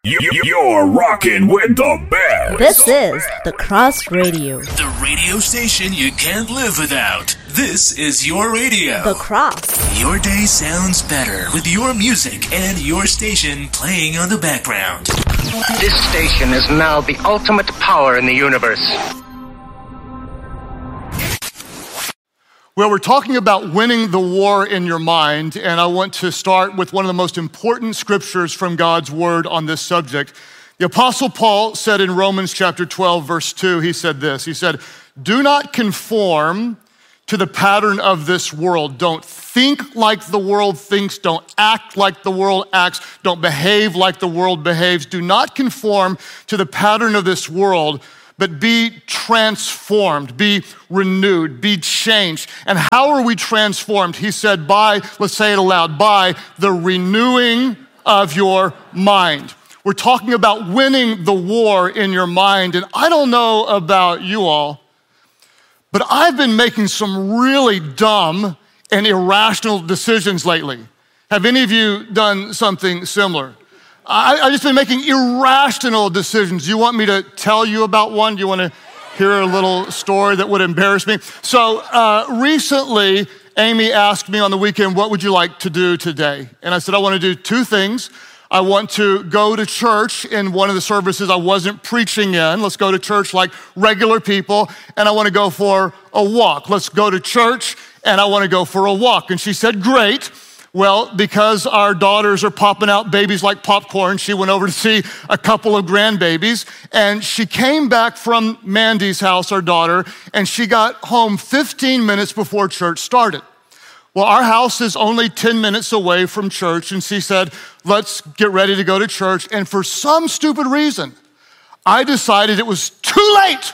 You're rocking with the best. This is The Cross Radio. The radio station you can't live without. This is your radio. The Cross. Your day sounds better with your music and your station playing on the background. This station is now the ultimate power in the universe. Well, we're talking about winning the war in your mind, and I want to start with one of the most important scriptures from God's word on this subject. The Apostle Paul said in Romans chapter 12, verse 2, he said this. He said, "Do not conform to the pattern of this world. Don't think like the world thinks. Don't act like the world acts. Don't behave like the world behaves. Do not conform to the pattern of this world, but be transformed, be renewed, be changed." And how are we transformed? He said by, let's say it aloud, by the renewing of your mind. We're talking about winning the war in your mind. And I don't know about you all, but I've been making some really dumb and irrational decisions lately. Have any of you done something similar? I've just been making irrational decisions. You want me to tell you about one? Do you want to hear a little story that would embarrass me? So recently, Amy asked me on the weekend, what would you like to do today? And I said, I want to do two things. I want to go to church in one of the services I wasn't preaching in. Let's go to church like regular people. And I want to go for a walk. Let's go to church and I want to go for a walk. And she said, great. Well, because our daughters are popping out babies like popcorn, she went over to see a couple of grandbabies, and she came back from Mandy's house, our daughter, and she got home 15 minutes before church started. Well, our house is only 10 minutes away from church, and she said, let's get ready to go to church. And for some stupid reason, I decided it was too late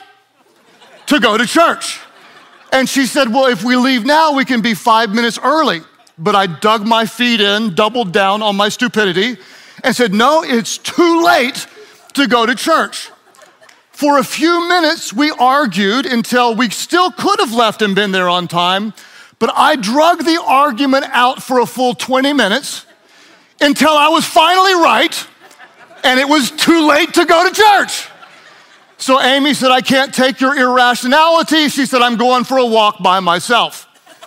to go to church. And she said, well, if we leave now, we can be 5 minutes early. But I dug my feet in, doubled down on my stupidity, and said, no, it's too late to go to church. For a few minutes, we argued until we still could have left and been there on time, but I drug the argument out for a full 20 minutes until I was finally right, and it was too late to go to church. So Amy said, I can't take your irrationality. She said, I'm going for a walk by myself.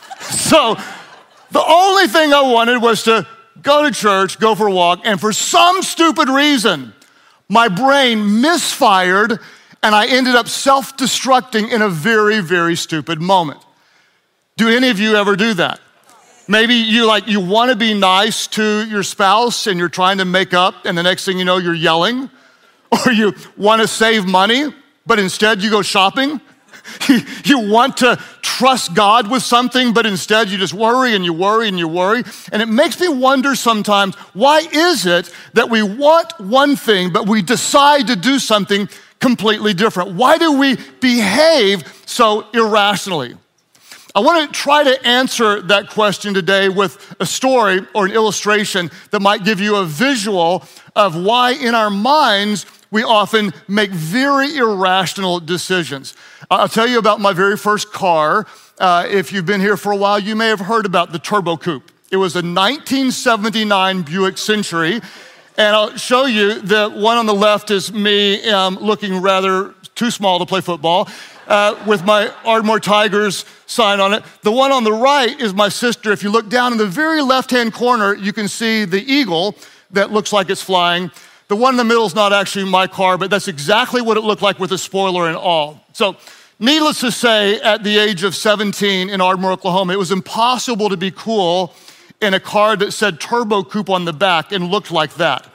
So the only thing I wanted was to go to church, go for a walk, and for some stupid reason, my brain misfired and I ended up self-destructing in a very, very stupid moment. Do any of you ever do that? Maybe you want to be nice to your spouse and you're trying to make up, and the next thing you know, you're yelling. Or you want to save money, but instead you go shopping. You want to trust God with something, but instead you just worry and you worry and you worry. And it makes me wonder sometimes, why is it that we want one thing, but we decide to do something completely different? Why do we behave so irrationally? I want to try to answer that question today with a story or an illustration that might give you a visual of why in our minds we often make very irrational decisions. I'll tell you about my very first car. If you've been here for a while, you may have heard about the Turbo Coupe. It was a 1979 Buick Century. And I'll show you the one on the left is me looking rather too small to play football with my Ardmore Tigers sign on it. The one on the right is my sister. If you look down in the very left-hand corner, you can see the eagle that looks like it's flying. The one in the middle is not actually my car, but that's exactly what it looked like with a spoiler and all. So needless to say, at the age of 17 in Ardmore, Oklahoma, it was impossible to be cool in a car that said Turbo Coupe on the back and looked like that.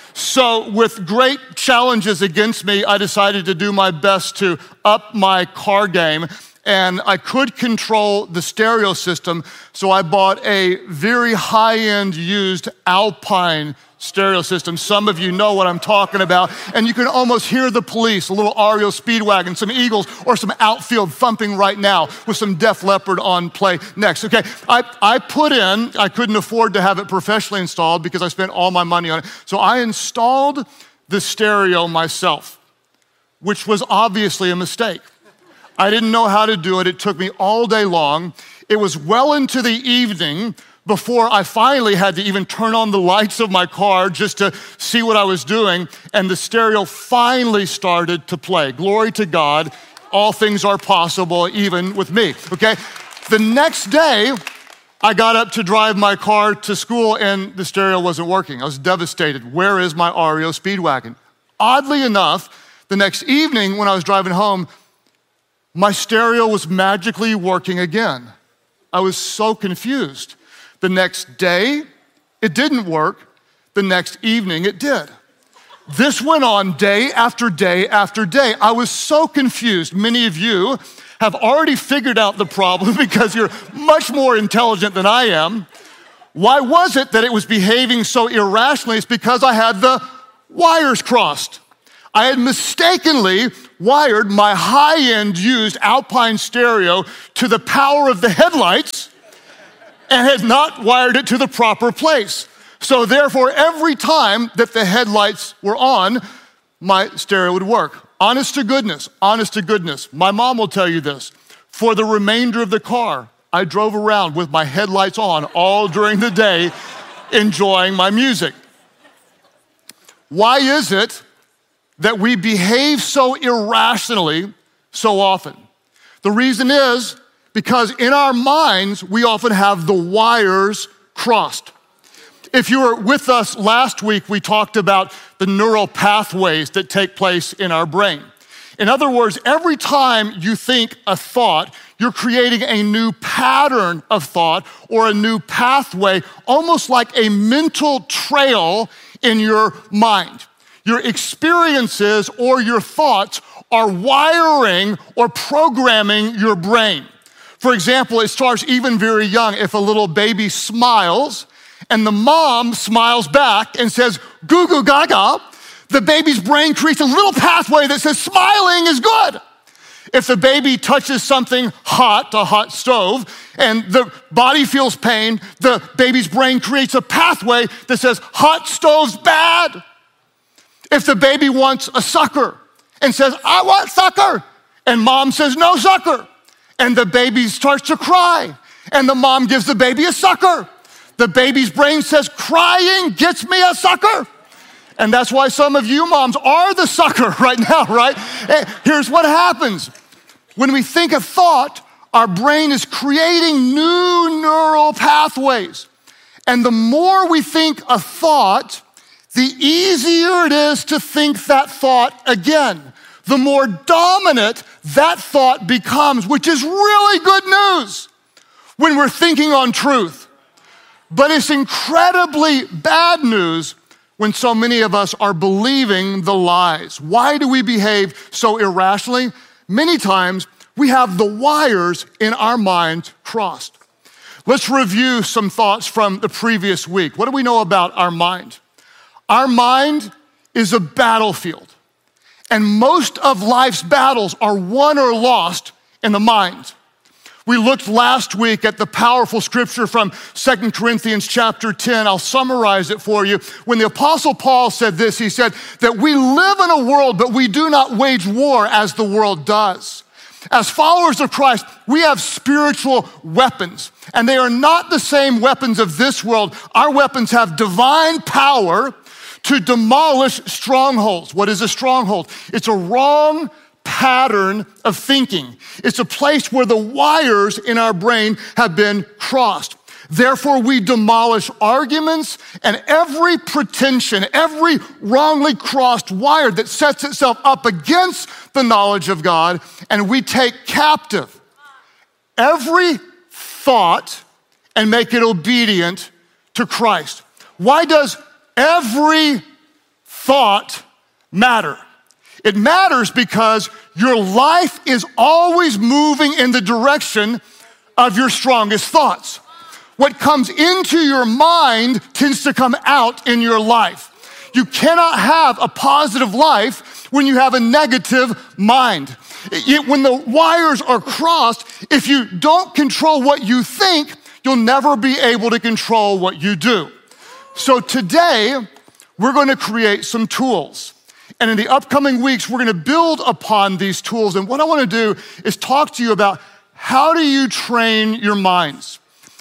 So with great challenges against me, I decided to do my best to up my car game, and I could control the stereo system, so I bought a very high-end used Alpine stereo system. Some of you know what I'm talking about, and you can almost hear the police, a little REO Speedwagon, some Eagles, or some outfield thumping right now with some Def Leppard on play next. Okay, I couldn't afford to have it professionally installed because I spent all my money on it, so I installed the stereo myself, which was obviously a mistake. I didn't know how to do it. It took me all day long. It was well into the evening before I finally had to even turn on the lights of my car just to see what I was doing, and the stereo finally started to play. Glory to God, all things are possible even with me, okay? The next day, I got up to drive my car to school and the stereo wasn't working. I was devastated. Where is my REO Speedwagon? Oddly enough, the next evening when I was driving home, my stereo was magically working again. I was so confused. The next day, it didn't work. The next evening, it did. This went on day after day after day. I was so confused. Many of you have already figured out the problem because you're much more intelligent than I am. Why was it that it was behaving so irrationally? It's because I had the wires crossed. I had mistakenly wired my high-end used Alpine stereo to the power of the headlights and had not wired it to the proper place. So therefore, every time that the headlights were on, my stereo would work. Honest to goodness, my mom will tell you this. For the remainder of the car, I drove around with my headlights on all during the day, enjoying my music. Why is it that we behave so irrationally so often? The reason is because in our minds, we often have the wires crossed. If you were with us last week, we talked about the neural pathways that take place in our brain. In other words, every time you think a thought, you're creating a new pattern of thought or a new pathway, almost like a mental trail in your mind. Your experiences or your thoughts are wiring or programming your brain. For example, it starts even very young. If a little baby smiles and the mom smiles back and says, goo goo gaga, the baby's brain creates a little pathway that says smiling is good. If the baby touches something hot, a hot stove, and the body feels pain, the baby's brain creates a pathway that says hot stove's bad. If the baby wants a sucker and says, I want sucker, and mom says no sucker, and the baby starts to cry, and the mom gives the baby a sucker, the baby's brain says crying gets me a sucker. And that's why some of you moms are the sucker right now, right? Here's what happens. When we think a thought, our brain is creating new neural pathways. And the more we think a thought, the easier it is to think that thought again. The more dominant that thought becomes, which is really good news when we're thinking on truth. But it's incredibly bad news when so many of us are believing the lies. Why do we behave so irrationally? Many times we have the wires in our minds crossed. Let's review some thoughts from the previous week. What do we know about our mind? Our mind is a battlefield, and most of life's battles are won or lost in the mind. We looked last week at the powerful scripture from 2 Corinthians chapter 10. I'll summarize it for you. When the Apostle Paul said this, he said that we live in a world, but we do not wage war as the world does. As followers of Christ, we have spiritual weapons, and they are not the same weapons of this world. Our weapons have divine power to demolish strongholds. What is a stronghold? It's a wrong pattern of thinking. It's a place where the wires in our brain have been crossed. Therefore, we demolish arguments and every pretension, every wrongly crossed wire that sets itself up against the knowledge of God, and we take captive every thought and make it obedient to Christ. Why does every thought matter? It matters because your life is always moving in the direction of your strongest thoughts. What comes into your mind tends to come out in your life. You cannot have a positive life when you have a negative mind. When the wires are crossed, if you don't control what you think, you'll never be able to control what you do. So today, we're going to create some tools. And in the upcoming weeks, we're going to build upon these tools. And what I want to do is talk to you about how do you train your minds.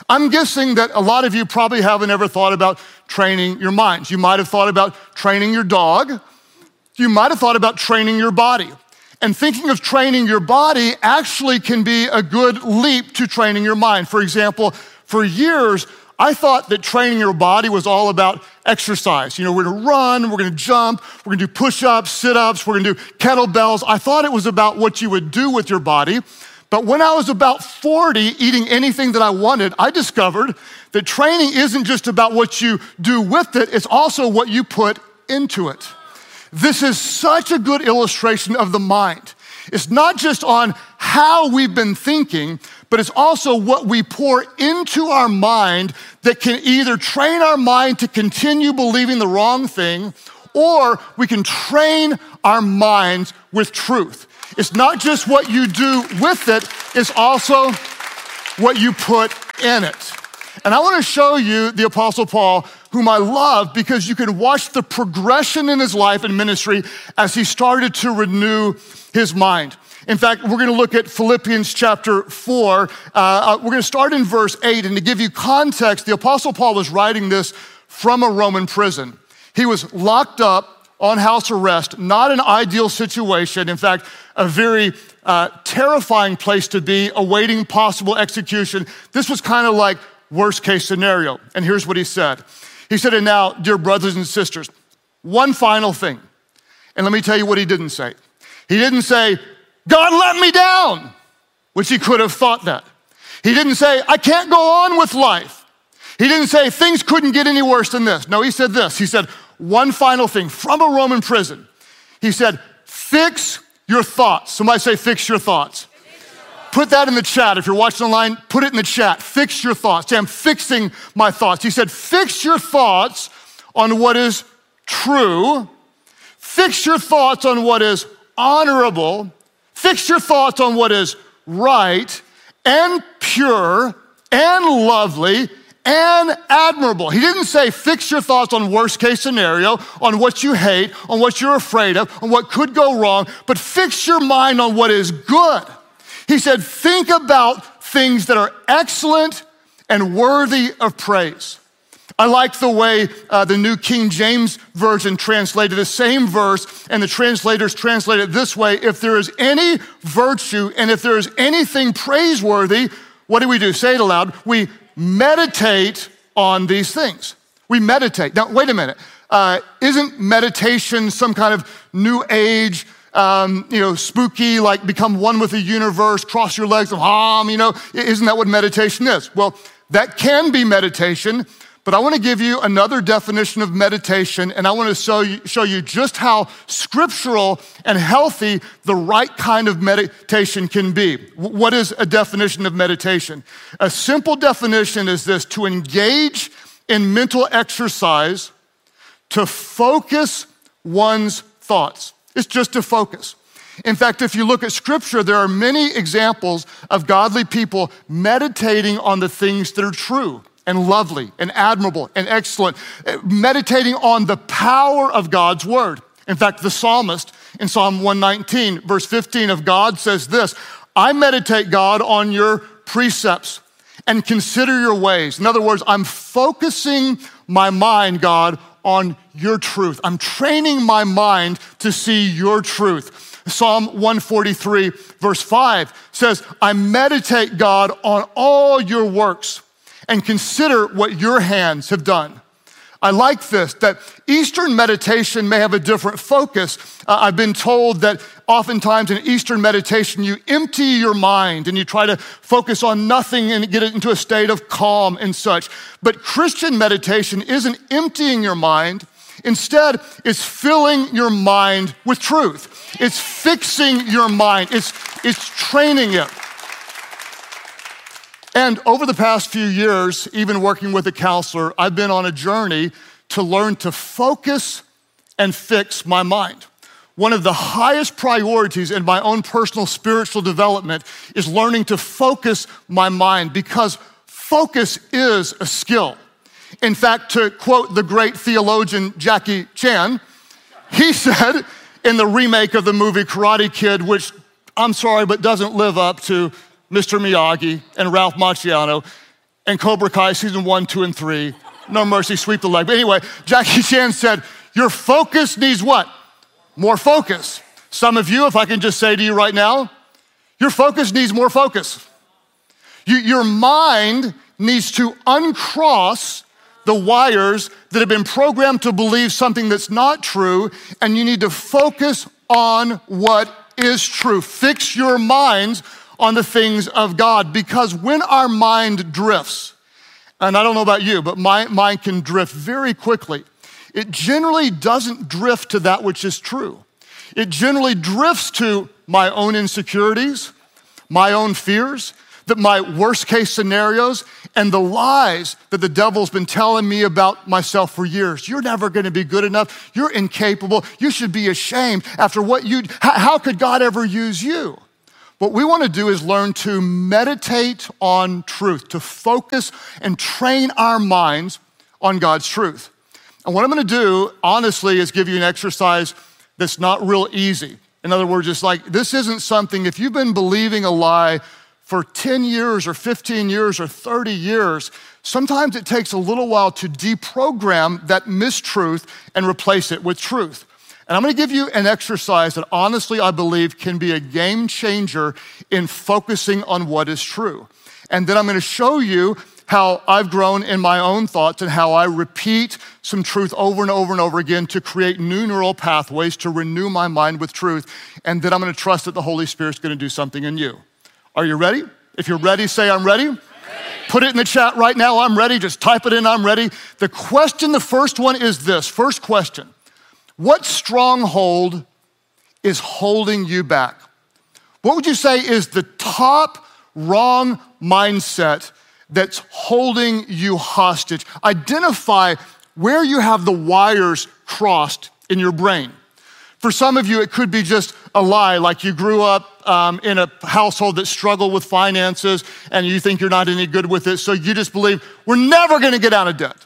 I'm guessing that a lot of you probably haven't ever thought about training your minds. You might have thought about training your dog. You might have thought about training your body. And thinking of training your body actually can be a good leap to training your mind. For example, for years, I thought that training your body was all about exercise. We're gonna run, we're gonna jump, we're gonna do push-ups, sit-ups, we're gonna do kettlebells. I thought it was about what you would do with your body. But when I was about 40, eating anything that I wanted, I discovered that training isn't just about what you do with it, it's also what you put into it. This is such a good illustration of the mind. It's not just on how we've been thinking, but it's also what we pour into our mind that can either train our mind to continue believing the wrong thing, or we can train our minds with truth. It's not just what you do with it, it's also what you put in it. And I want to show you the Apostle Paul, whom I love, because you can watch the progression in his life and ministry as he started to renew his mind. In fact, we're going to look at Philippians chapter 4. We're going to start in verse 8. And to give you context, the Apostle Paul was writing this from a Roman prison. He was locked up on house arrest, not an ideal situation. In fact, a very terrifying place to be, awaiting possible execution. This was kind of like worst case scenario. And here's what he said. He said, and now, dear brothers and sisters, one final thing. And let me tell you what he didn't say. He didn't say, God let me down, which he could have thought that. He didn't say, I can't go on with life. He didn't say, things couldn't get any worse than this. No, he said this. He said, one final thing from a Roman prison. He said, fix your thoughts. Somebody say, fix your thoughts. Put that in the chat. If you're watching online, put it in the chat. Fix your thoughts. Say, I'm fixing my thoughts. He said, fix your thoughts on what is true. Fix your thoughts on what is honorable. Fix your thoughts on what is right and pure and lovely and admirable. He didn't say fix your thoughts on worst case scenario, on what you hate, on what you're afraid of, on what could go wrong, but fix your mind on what is good. He said, think about things that are excellent and worthy of praise. I like the way the New King James Version translated the same verse, and the translators translate it this way: if there is any virtue and if there is anything praiseworthy, what do? Say it aloud. We meditate on these things. We meditate. Now, wait a minute. Isn't meditation some kind of new age, spooky, like become one with the universe, cross your legs and hum, isn't that what meditation is? Well, that can be meditation, but I want to give you another definition of meditation, and I want to show you just how scriptural and healthy the right kind of meditation can be. What is a definition of meditation? A simple definition is this: to engage in mental exercise to focus one's thoughts. It's just to focus. In fact, if you look at scripture, there are many examples of godly people meditating on the things that are true and lovely and admirable and excellent, meditating on the power of God's word. In fact, the psalmist in Psalm 119, verse 15 of God says this: I meditate, God, on your precepts and consider your ways. In other words, I'm focusing my mind, God, on your truth. I'm training my mind to see your truth. Psalm 143, verse 5 says, I meditate, God, on all your works and consider what your hands have done. I like this, that Eastern meditation may have a different focus. I've been told that oftentimes in Eastern meditation, you empty your mind and you try to focus on nothing and get it into a state of calm and such. But Christian meditation isn't emptying your mind. Instead, it's filling your mind with truth. It's fixing your mind. It's training it. And over the past few years, even working with a counselor, I've been on a journey to learn to focus and fix my mind. One of the highest priorities in my own personal spiritual development is learning to focus my mind, because focus is a skill. In fact, to quote the great theologian Jackie Chan, he said in the remake of the movie Karate Kid, which I'm sorry, but doesn't live up to Mr. Miyagi and Ralph Macchio, and Cobra Kai season 1, 2, and 3. No mercy, sweep the leg. But anyway, Jackie Chan said, your focus needs what? More focus. Some of you, if I can just say to you right now, your focus needs more focus. Your mind needs to uncross the wires that have been programmed to believe something that's not true, and you need to focus on what is true. Fix your minds on the things of God, because when our mind drifts, and I don't know about you, but my mind can drift very quickly. It generally doesn't drift to that which is true. It generally drifts to my own insecurities, my own fears, that my worst case scenarios, and the lies that the devil's been telling me about myself for years. You're never gonna be good enough. You're incapable. You should be ashamed after what how could God ever use you? What we wanna do is learn to meditate on truth, to focus and train our minds on God's truth. And what I'm gonna do, honestly, is give you an exercise that's not real easy. In other words, it's like, this isn't something, if you've been believing a lie for 10 years or 15 years or 30 years, sometimes it takes a little while to deprogram that mistruth and replace it with truth. And I'm gonna give you an exercise that honestly I believe can be a game changer in focusing on what is true. And then I'm gonna show you how I've grown in my own thoughts and how I repeat some truth over and over and over again to create new neural pathways to renew my mind with truth. And then I'm gonna trust that the Holy Spirit's gonna do something in you. Are you ready? If you're ready, say I'm ready. Put it in the chat right now, I'm ready. Just type it in, I'm ready. The first one is this. First question, what stronghold is holding you back? What would you say is the top wrong mindset that's holding you hostage? Identify where you have the wires crossed in your brain. For some of you, it could be just a lie, like you grew up in a household that struggled with finances and you think you're not any good with it, so you just believe, we're never gonna get out of debt.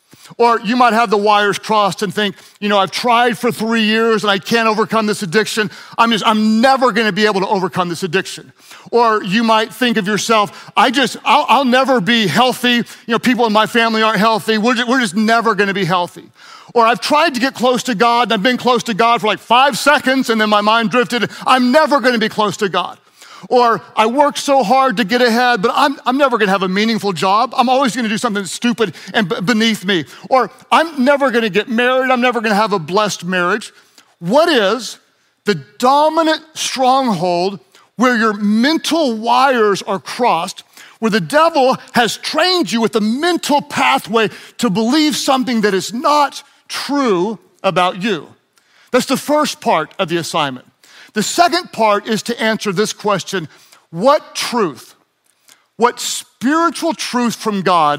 Or you might have the wires crossed and think, I've tried for 3 years and I can't overcome this addiction. I'm never gonna be able to overcome this addiction. Or you might think of yourself, I'll never be healthy. People in my family aren't healthy. We're just never gonna be healthy. Or I've tried to get close to God and I've been close to God for like 5 seconds and then my mind drifted. I'm never gonna be close to God. Or I worked so hard to get ahead, but I'm never gonna have a meaningful job. I'm always gonna do something stupid and beneath me. Or I'm never gonna get married. I'm never gonna have a blessed marriage. What is the dominant stronghold where your mental wires are crossed, where the devil has trained you with a mental pathway to believe something that is not true about you? That's the first part of the assignment. The second part is to answer this question: what truth, what spiritual truth from God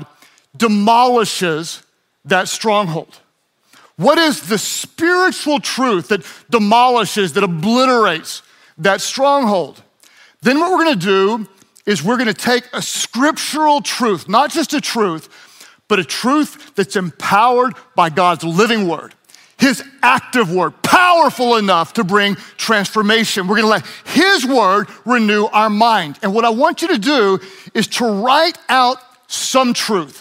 demolishes that stronghold? What is the spiritual truth that demolishes, that obliterates that stronghold? Then what we're gonna do is we're gonna take a scriptural truth, not just a truth, but a truth that's empowered by God's living word, His active word, powerful enough to bring transformation. We're gonna let His word renew our mind. And what I want you to do is to write out some truth,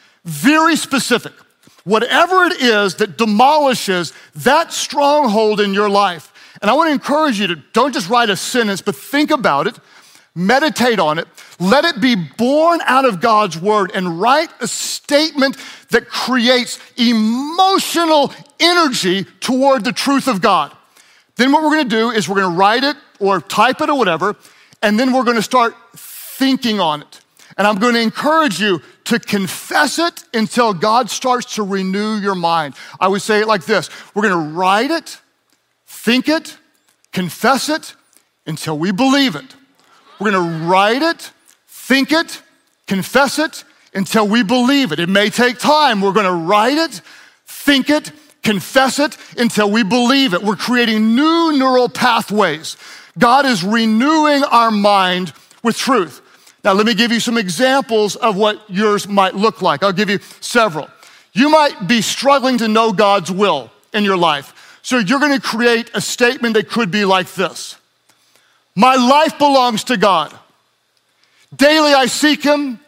very specific. Whatever it is that demolishes that stronghold in your life. And I wanna encourage you to don't just write a sentence, but think about it, meditate on it, let it be born out of God's word, and write a statement that creates emotional energy toward the truth of God. Then what we're gonna do is we're gonna write it or type it or whatever, and then we're gonna start thinking on it. And I'm gonna encourage you to confess it until God starts to renew your mind. I would say it like this: we're gonna write it, think it, confess it until we believe it. We're gonna write it, think it, confess it until we believe it. It may take time. We're gonna write it, think it, confess it until we believe it. We're creating new neural pathways. God is renewing our mind with truth. Now, let me give you some examples of what yours might look like. I'll give you several. You might be struggling to know God's will in your life. So you're gonna create a statement that could be like this: my life belongs to God. Daily I seek Him,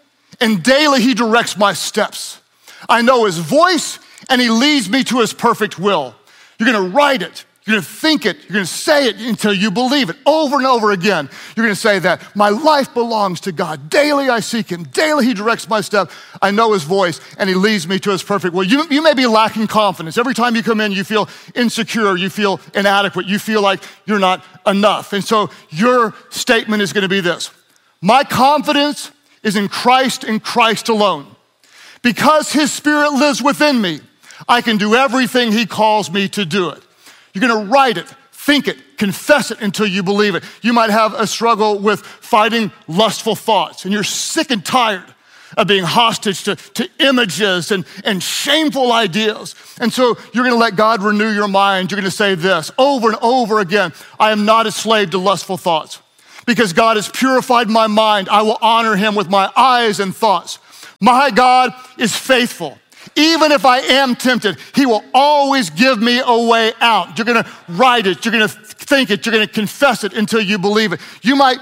and daily he directs my steps. I know his voice, and he leads me to his perfect will. You're gonna write it. You're gonna think it. You're gonna say it until you believe it over and over again. You're gonna say that my life belongs to God. Daily I seek him. Daily he directs my step. I know his voice, and he leads me to his perfect will. You may be lacking confidence. Every time you come in, you feel insecure. You feel inadequate. You feel like you're not enough. And so your statement is gonna be this: my confidence is in Christ and Christ alone. Because his Spirit lives within me, I can do everything he calls me to do it. You're gonna write it, think it, confess it until you believe it. You might have a struggle with fighting lustful thoughts, and you're sick and tired of being hostage to images and shameful ideas. And so you're gonna let God renew your mind. You're gonna say this over and over again: I am not a slave to lustful thoughts. Because God has purified my mind, I will honor him with my eyes and thoughts. My God is faithful. Even if I am tempted, he will always give me a way out. You're gonna write it, you're gonna think it, you're gonna confess it until you believe it. You might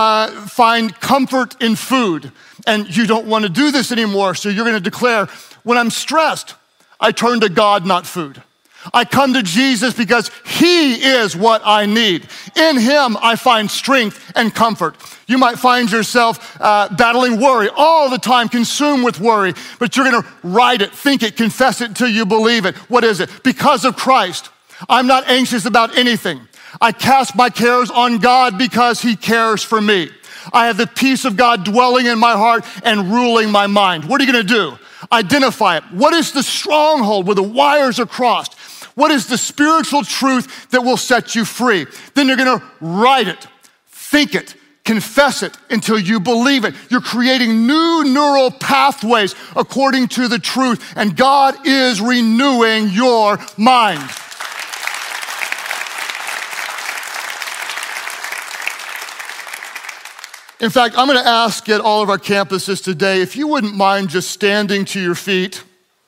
find comfort in food, and you don't wanna do this anymore, so you're gonna declare, when I'm stressed, I turn to God, not food. I come to Jesus because he is what I need. In him, I find strength and comfort. You might find yourself battling worry all the time, consumed with worry, but you're gonna write it, think it, confess it until you believe it. What is it? Because of Christ, I'm not anxious about anything. I cast my cares on God because he cares for me. I have the peace of God dwelling in my heart and ruling my mind. What are you gonna do? Identify it. What is the stronghold where the wires are crossed? What is the spiritual truth that will set you free? Then you're gonna write it, think it, confess it until you believe it. You're creating new neural pathways according to the truth, and God is renewing your mind. In fact, I'm gonna ask at all of our campuses today, if you wouldn't mind just standing to your feet.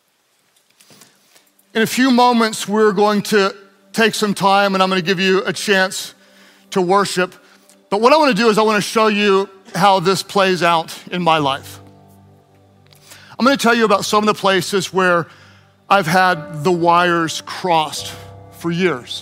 In a few moments, we're going to take some time, and I'm gonna give you a chance to worship. But what I wanna do is I wanna show you how this plays out in my life. I'm gonna tell you about some of the places where I've had the wires crossed for years.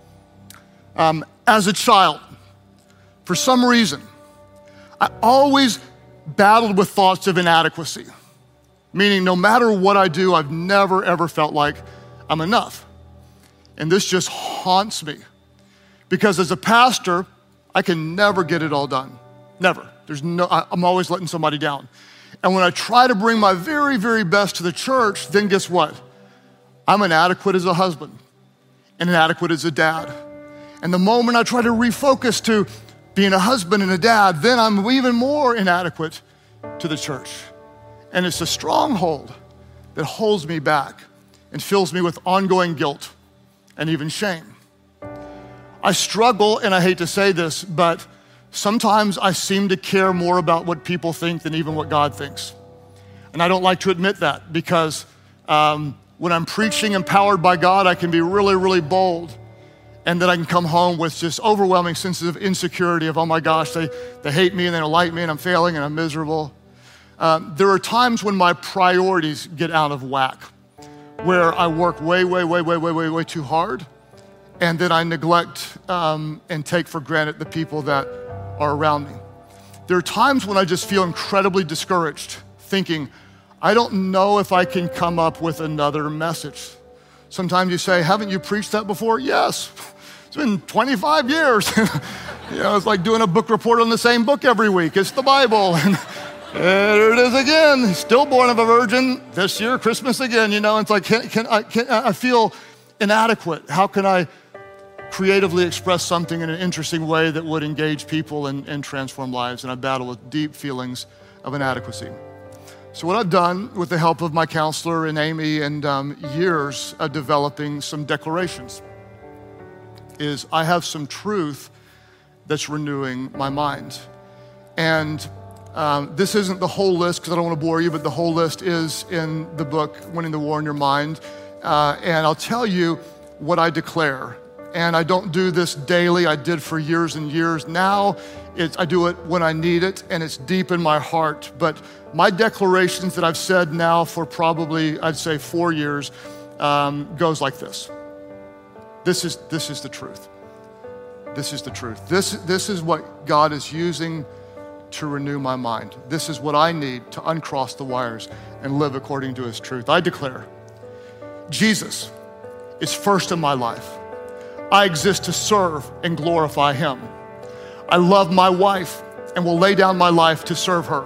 As a child, for some reason, I always battled with thoughts of inadequacy, meaning no matter what I do, I've never ever felt like I'm enough. And this just haunts me because as a pastor, I can never get it all done. Never. I'm always letting somebody down. And when I try to bring my very, very best to the church, then guess what? I'm inadequate as a husband and inadequate as a dad. And the moment I try to refocus to being a husband and a dad, then I'm even more inadequate to the church. And it's a stronghold that holds me back and fills me with ongoing guilt and even shame. I struggle, and I hate to say this, but sometimes I seem to care more about what people think than even what God thinks. And I don't like to admit that because when I'm preaching empowered by God, I can be really, really bold. And then I can come home with just overwhelming senses of insecurity of, oh my gosh, they hate me and they don't like me and I'm failing and I'm miserable. There are times when my priorities get out of whack, where I work way too hard, and then I neglect and take for granted the people that are around me. There are times when I just feel incredibly discouraged, thinking, I don't know if I can come up with another message. Sometimes you say, haven't you preached that before? Yes, it's been 25 years. It's like doing a book report on the same book every week. It's the Bible. And there it is again, stillborn of a virgin, this year, Christmas again. It's like, I feel inadequate. How can I creatively express something in an interesting way that would engage people and transform lives? And I battle with deep feelings of inadequacy. So what I've done with the help of my counselor and Amy and years of developing some declarations is I have some truth that's renewing my mind. And this isn't the whole list because I don't want to bore you, but the whole list is in the book, Winning the War in Your Mind. And I'll tell you what I declare. and I don't do this daily. I did for years and years. Now I do it when I need it, and it's deep in my heart. But my declarations that I've said now for probably, I'd say 4 years, goes like this. This is the truth. This is the truth. This is what God is using to renew my mind. This is what I need to uncross the wires and live according to his truth. I declare, Jesus is first in my life. I exist to serve and glorify him. I love my wife and will lay down my life to serve her.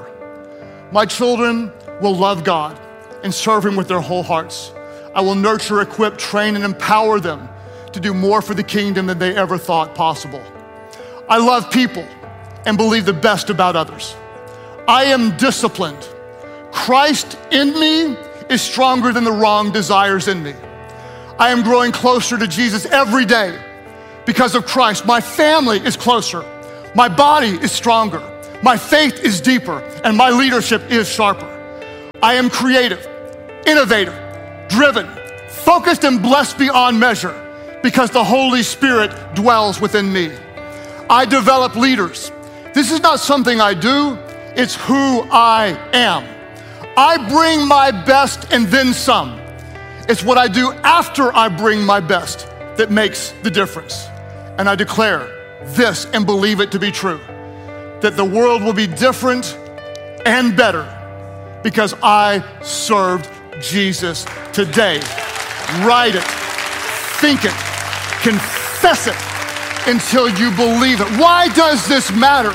My children will love God and serve him with their whole hearts. I will nurture, equip, train, and empower them to do more for the kingdom than they ever thought possible. I love people and believe the best about others. I am disciplined. Christ in me is stronger than the wrong desires in me. I am growing closer to Jesus every day because of Christ. My family is closer. My body is stronger. My faith is deeper, and my leadership is sharper. I am creative, innovative, driven, focused, and blessed beyond measure because the Holy Spirit dwells within me. I develop leaders. This is not something I do, it's who I am. I bring my best and then some. It's what I do after I bring my best that makes the difference. And I declare this and believe it to be true, that the world will be different and better because I served Jesus today. Write it, think it, confess it until you believe it. Why does this matter?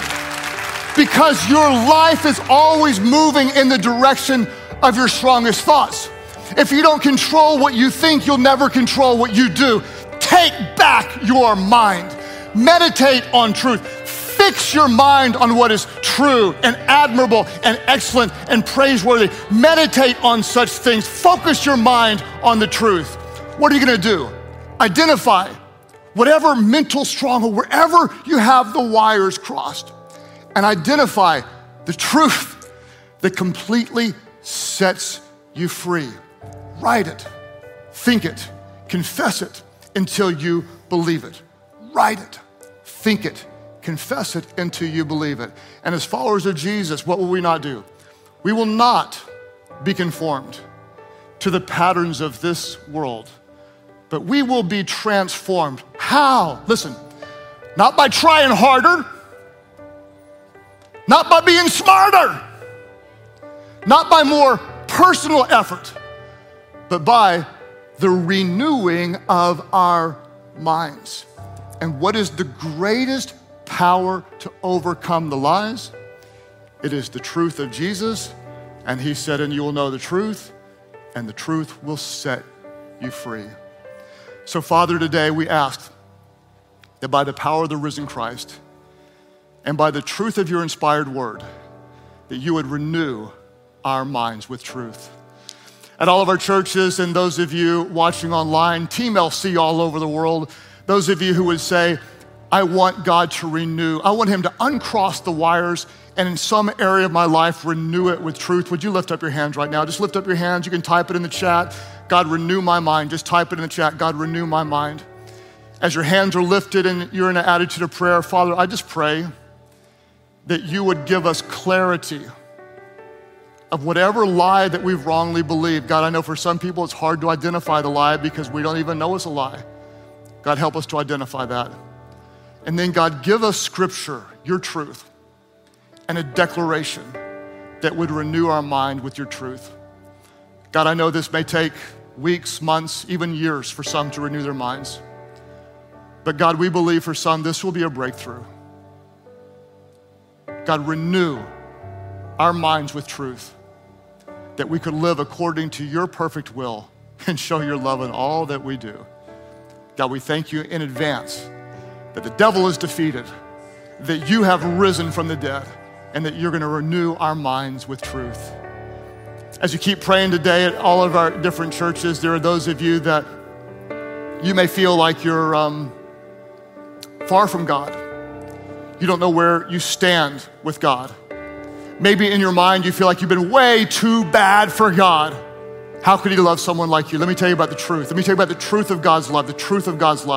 Because your life is always moving in the direction of your strongest thoughts. If you don't control what you think, you'll never control what you do. Take back your mind. Meditate on truth. Fix your mind on what is true and admirable and excellent and praiseworthy. Meditate on such things. Focus your mind on the truth. What are you gonna do? Identify whatever mental stronghold, wherever you have the wires crossed, and identify the truth that completely sets you free. Write it, think it, confess it until you believe it. Write it, think it, confess it until you believe it. And as followers of Jesus, what will we not do? We will not be conformed to the patterns of this world, but we will be transformed. How? Listen, not by trying harder, not by being smarter, not by more personal effort, but by the renewing of our minds. And what is the greatest power to overcome the lies? It is the truth of Jesus. And he said, and you will know the truth, and the truth will set you free. So Father, today we ask that by the power of the risen Christ and by the truth of your inspired word, that you would renew our minds with truth. At all of our churches, and those of you watching online, Team LC all over the world, those of you who would say, I want God to renew, I want him to uncross the wires and in some area of my life, renew it with truth. Would you lift up your hands right now? Just lift up your hands. You can type it in the chat. God, renew my mind. Just type it in the chat. God, renew my mind. As your hands are lifted and you're in an attitude of prayer, Father, I just pray that you would give us clarity of whatever lie that we've wrongly believed. God, I know for some people it's hard to identify the lie because we don't even know it's a lie. God, help us to identify that. And then God, give us scripture, your truth, and a declaration that would renew our mind with your truth. God, I know this may take weeks, months, even years for some to renew their minds. But God, we believe for some this will be a breakthrough. God, renew our minds with truth, that we could live according to your perfect will and show your love in all that we do. God, we thank you in advance that the devil is defeated, that you have risen from the dead, and that you're gonna renew our minds with truth. As you keep praying today at all of our different churches, there are those of you that you may feel like you're far from God. You don't know where you stand with God. Maybe in your mind you feel like you've been way too bad for God. How could he love someone like you? Let me tell you about the truth. Let me tell you about the truth of God's love, the truth of God's love.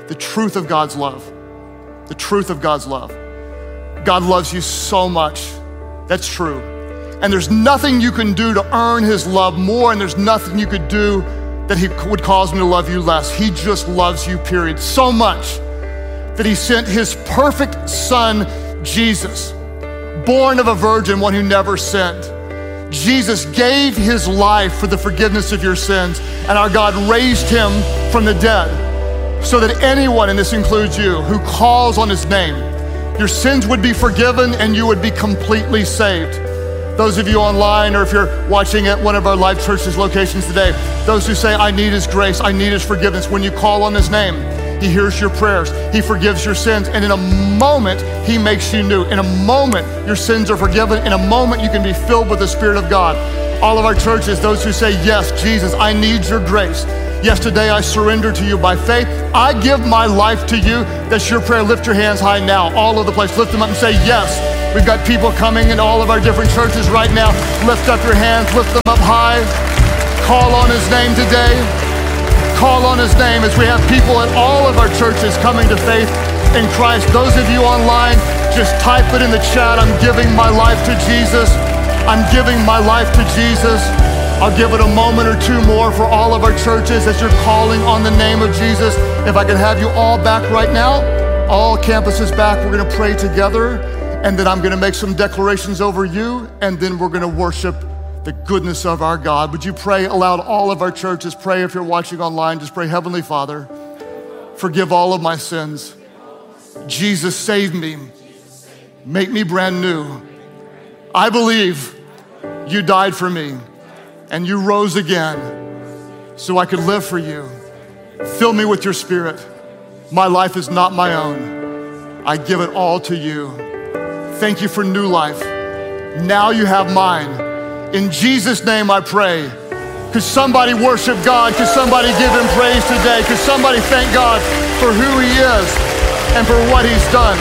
the truth of God's love. The truth of God's love. God loves you so much. That's true. And there's nothing you can do to earn his love more, and there's nothing you could do that he would cause me to love you less. He just loves you, period. So much that he sent his perfect son, Jesus, born of a virgin, one who never sinned. Jesus gave his life for the forgiveness of your sins, and our God raised him from the dead so that anyone, and this includes you, who calls on his name, your sins would be forgiven and you would be completely saved. Those of you online, or if you're watching at one of our Life Church's locations today, those who say, I need his grace, I need his forgiveness, when you call on his name, he hears your prayers, he forgives your sins, and in a moment, he makes you new. In a moment, your sins are forgiven. In a moment, you can be filled with the Spirit of God. All of our churches, those who say, yes, Jesus, I need your grace. Yes, today I surrender to you by faith. I give my life to you. That's your prayer. Lift your hands high now, all over the place. Lift them up and say, yes. We've got people coming in all of our different churches right now. Lift up your hands, lift them up high. Call on his name today. Call on his name as we have people at all of our churches coming to faith in Christ. Those of you online, just type it in the chat. I'm giving my life to Jesus. I'm giving my life to Jesus. I'll give it a moment or two more for all of our churches as you're calling on the name of Jesus. If I can have you all back right now, all campuses back, we're gonna pray together, and then I'm gonna make some declarations over you, and then we're gonna worship the goodness of our God. Would you pray aloud? All of our churches, pray. If you're watching online, just pray, Heavenly Father, forgive all of my sins. Jesus, save me. Make me brand new. I believe you died for me and you rose again so I could live for you. Fill me with your Spirit. My life is not my own. I give it all to you. Thank you for new life. Now you have mine. In Jesus' name I pray. Could somebody worship God? Could somebody give him praise today? Could somebody thank God for who he is and for what he's done?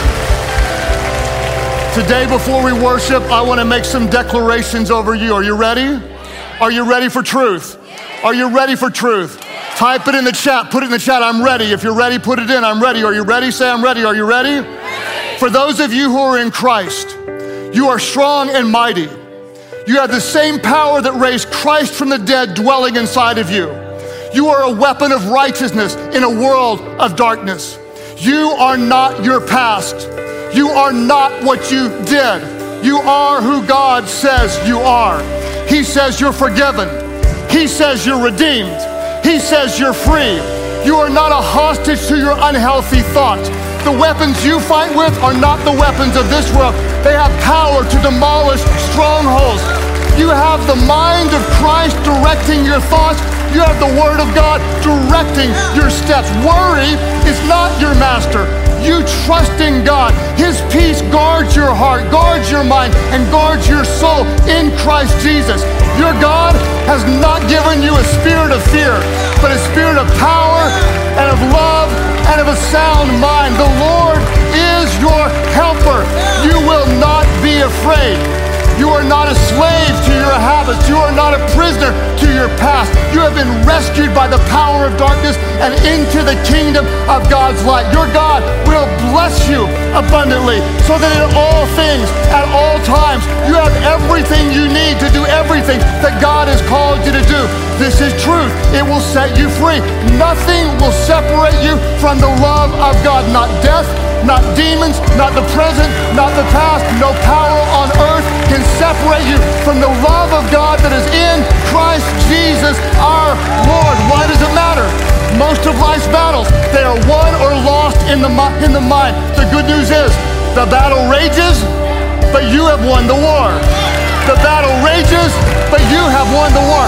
Today, before we worship, I want to make some declarations over you. Are you ready? Are you ready for truth? Are you ready for truth? Type it in the chat. Put it in the chat. I'm ready. If you're ready, put it in. I'm ready. Are you ready? Say, I'm ready. Are you ready? For those of you who are in Christ, you are strong and mighty. You have the same power that raised Christ from the dead dwelling inside of you. You are a weapon of righteousness in a world of darkness. You are not your past. You are not what you did. You are who God says you are. He says you're forgiven. He says you're redeemed. He says you're free. You are not a hostage to your unhealthy thoughts. The weapons you fight with are not the weapons of this world. They have power to demolish strongholds. You have the mind of Christ directing your thoughts. You have the Word of God directing your steps. Worry is not your master. You trust in God. His peace guards your heart, guards your mind, and guards your soul in Christ Jesus. Your God has not given you a spirit of fear, but a spirit of power and of love and of a sound mind. The Lord is your helper. You will not be afraid. You are not a slave to your habits. You are not a prisoner to your past. You have been rescued by the power of darkness and into the kingdom of God's light. Your God will bless you abundantly so that in all things, at all times, you have everything you need to do everything that God has called you to do. This is truth. It will set you free. Nothing will separate you from the love of God. Not death, not demons, not the present, not the past. No power on earth can separate you from the love of God that is in Christ Jesus our Lord. Why does it matter? Most of life's battles, they are won or lost in the mind. The good news is the battle rages, but you have won the war. The battle rages, but you have won the war.